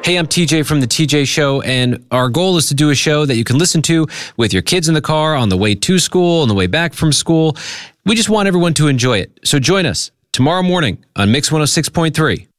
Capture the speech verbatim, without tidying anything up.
Hey, I'm T J from The T J Show, and our goal is to do a show that you can listen to with your kids in the car, on the way to school, on the way back from school. We just want everyone to enjoy it. So join us tomorrow morning on Mix one oh six point three.